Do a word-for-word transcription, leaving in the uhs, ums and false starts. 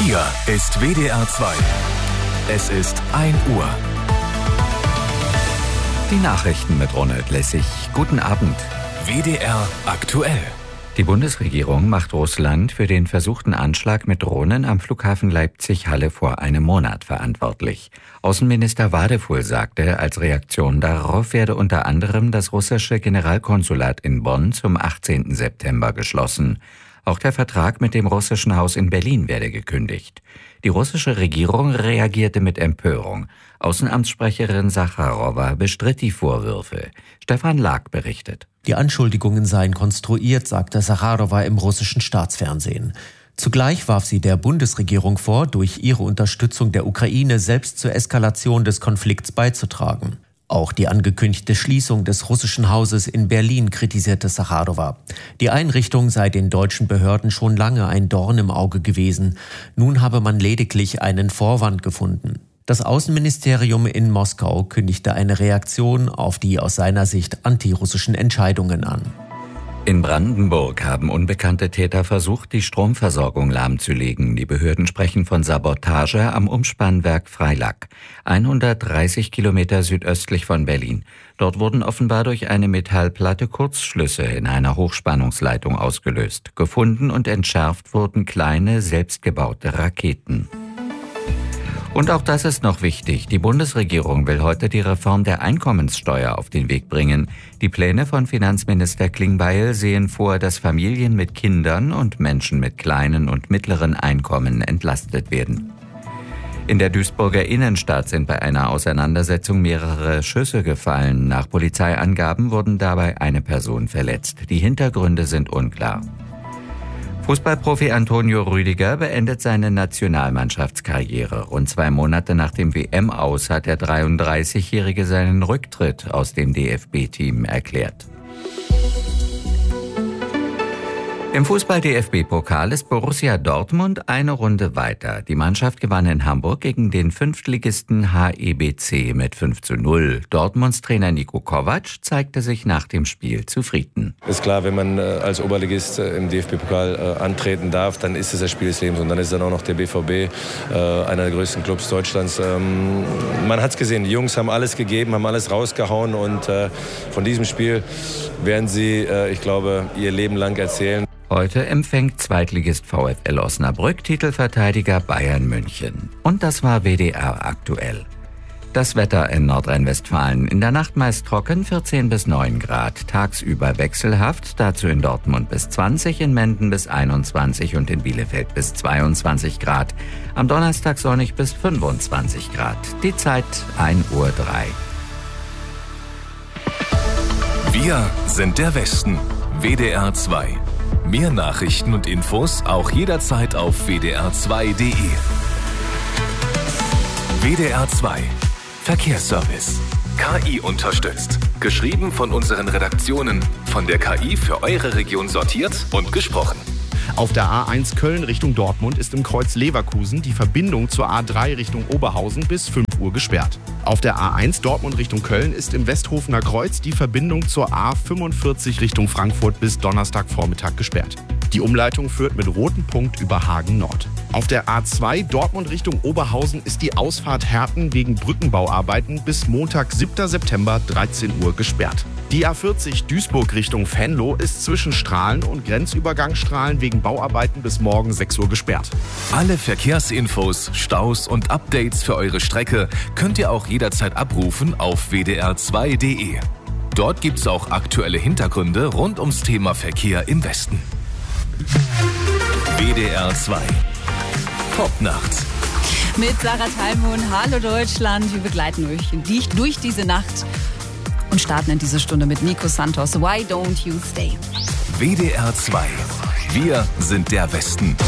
Hier ist W D R zwei. Es ist ein Uhr. Die Nachrichten mit Ronald Lessig. Guten Abend. W D R aktuell. Die Bundesregierung macht Russland für den versuchten Anschlag mit Drohnen am Flughafen Leipzig-Halle vor einem Monat verantwortlich. Außenminister Wadefuhl sagte, als Reaktion darauf werde unter anderem das russische Generalkonsulat in Bonn zum achtzehnten September geschlossen. Auch der Vertrag mit dem russischen Haus in Berlin werde gekündigt. Die russische Regierung reagierte mit Empörung. Außenamtssprecherin Sacharowa bestritt die Vorwürfe. Stefan Lag berichtet. Die Anschuldigungen seien konstruiert, sagte Sacharowa im russischen Staatsfernsehen. Zugleich warf sie der Bundesregierung vor, durch ihre Unterstützung der Ukraine selbst zur Eskalation des Konflikts beizutragen. Auch die angekündigte Schließung des russischen Hauses in Berlin kritisierte Sacharowa. Die Einrichtung sei den deutschen Behörden schon lange ein Dorn im Auge gewesen. Nun habe man lediglich einen Vorwand gefunden. Das Außenministerium in Moskau kündigte eine Reaktion auf die aus seiner Sicht antirussischen Entscheidungen an. In Brandenburg haben unbekannte Täter versucht, die Stromversorgung lahmzulegen. Die Behörden sprechen von Sabotage am Umspannwerk Freilack, hundertdreißig Kilometer südöstlich von Berlin. Dort wurden offenbar durch eine Metallplatte Kurzschlüsse in einer Hochspannungsleitung ausgelöst. Gefunden und entschärft wurden kleine, selbstgebaute Raketen. Und auch das ist noch wichtig. Die Bundesregierung will heute die Reform der Einkommenssteuer auf den Weg bringen. Die Pläne von Finanzminister Klingbeil sehen vor, dass Familien mit Kindern und Menschen mit kleinen und mittleren Einkommen entlastet werden. In der Duisburger Innenstadt sind bei einer Auseinandersetzung mehrere Schüsse gefallen. Nach Polizeiangaben wurden dabei eine Person verletzt. Die Hintergründe sind unklar. Fußballprofi Antonio Rüdiger beendet seine Nationalmannschaftskarriere. Rund zwei Monate nach dem W M-Aus hat der dreiunddreißigjährige seinen Rücktritt aus dem D F B-Team erklärt. Im Fußball-D F B-Pokal ist Borussia Dortmund eine Runde weiter. Die Mannschaft gewann in Hamburg gegen den Fünftligisten H E B C mit fünf zu null. Dortmunds Trainer Niko Kovac zeigte sich nach dem Spiel zufrieden. Ist klar, wenn man als Oberligist im D F B-Pokal antreten darf, dann ist es das Spiel des Lebens. Und dann ist dann auch noch der B V B, einer der größten Clubs Deutschlands. Man hat es gesehen, die Jungs haben alles gegeben, haben alles rausgehauen. Und von diesem Spiel werden sie, ich glaube, ihr Leben lang erzählen. Heute empfängt Zweitligist VfL Osnabrück Titelverteidiger Bayern München. Und das war W D R aktuell. Das Wetter in Nordrhein-Westfalen. In der Nacht meist trocken, vierzehn bis neun Grad. Tagsüber wechselhaft, dazu in Dortmund bis zwanzig, in Menden bis einundzwanzig und in Bielefeld bis zweiundzwanzig Grad. Am Donnerstag sonnig bis fünfundzwanzig Grad. Die Zeit ein Uhr drei. Wir sind der Westen. W D R zwei. Mehr Nachrichten und Infos auch jederzeit auf w d r zwei punkt d e. W D R zwei. Verkehrsservice. K I unterstützt. Geschrieben von unseren Redaktionen. Von der K I für eure Region sortiert und gesprochen. Auf der A eins Köln Richtung Dortmund ist im Kreuz Leverkusen die Verbindung zur A drei Richtung Oberhausen bis fünf Uhr gesperrt. Auf der A eins Dortmund Richtung Köln ist im Westhofener Kreuz die Verbindung zur A fünfundvierzig Richtung Frankfurt bis Donnerstagvormittag gesperrt. Die Umleitung führt mit rotem Punkt über Hagen Nord. Auf der A zwei Dortmund Richtung Oberhausen ist die Ausfahrt Herten wegen Brückenbauarbeiten bis Montag, siebten September, dreizehn Uhr gesperrt. Die A vierzig Duisburg Richtung Venlo ist zwischen Strahlen und Grenzübergangsstrahlen wegen Bauarbeiten bis morgen sechs Uhr gesperrt. Alle Verkehrsinfos, Staus und Updates für eure Strecke könnt ihr auch jederzeit abrufen auf w d r zwei punkt d e. Dort gibt's auch aktuelle Hintergründe rund ums Thema Verkehr im Westen. W D R zwei. Popnacht. Mit Sarah Thalmon. Hallo Deutschland. Wir begleiten euch dich durch diese Nacht und starten in diese Stunde mit Nico Santos. Why don't you stay? W D R zwei. Wir sind der Westen.